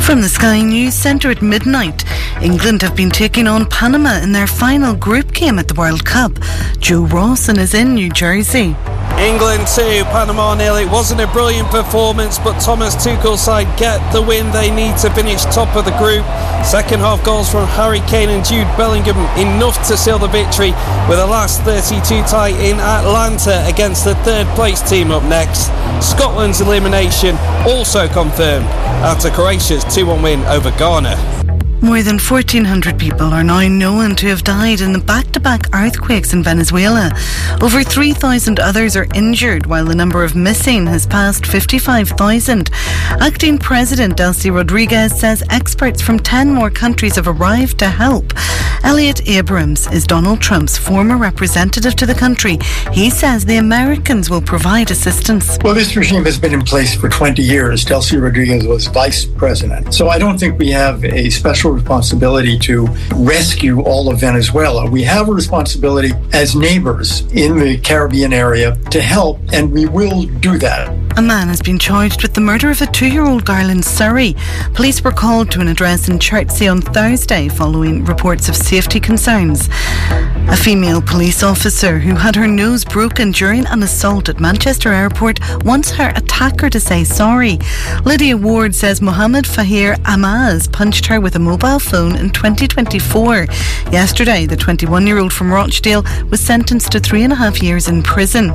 From the Sky News Centre at midnight, England have been taking on Panama in their final group game at the World Cup. Joe Rawson is in New Jersey. England 2, Panama 0. It wasn't a brilliant performance, but Thomas Tuchel's side get the win they need to finish top of the group. Second half goals from Harry Kane and Jude Bellingham enough to seal the victory, with a last 32 tie in Atlanta against the third place team up next. Scotland's elimination also confirmed after Croatia's 2-1 win over Ghana. More than 1,400 people are now known to have died in the back-to-back earthquakes in Venezuela. Over 3,000 others are injured, while the number of missing has passed 55,000. Acting President Delcy Rodriguez says experts from 10 more countries have arrived to help. Elliot Abrams is Donald Trump's former representative to the country. He says the Americans will provide assistance. Well, this regime has been in place for 20 years. Delcy Rodriguez was vice president. So I don't think we have a special responsibility to rescue all of Venezuela. We have a responsibility as neighbors in the Caribbean area to help, and we will do that. A man has been charged with the murder of a 2-year-old girl in Surrey. Police were called to an address in Chertsey on Thursday following reports of safety concerns. A female police officer who had her nose broken during an assault at Manchester Airport wants her attacker to say sorry. Lydia Ward says Mohammed Fahir Amaz punched her with a mobile phone in 2024. Yesterday, the 21-year-old from Rochdale was sentenced to 3.5 years in prison.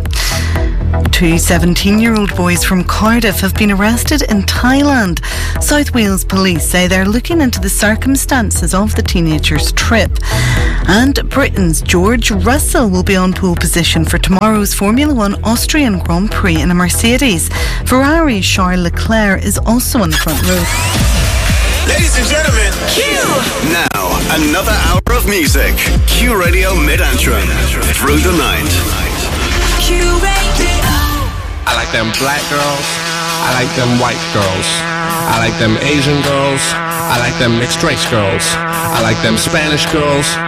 2 17-year-old boys from Cardiff have been arrested in Thailand. South Wales police say they're looking into the circumstances of the teenagers' trip. And Britain's George Russell will be on pole position for tomorrow's Formula 1 Austrian Grand Prix in a Mercedes. Ferrari's Charles Leclerc is also on the front row. Ladies and gentlemen, Q! Now, another hour of music. Q Radio Mid-Antrim. Through the night. Q Radio. I like them black girls. I like them white girls. I like them Asian girls. I like them mixed race girls. I like them Spanish girls.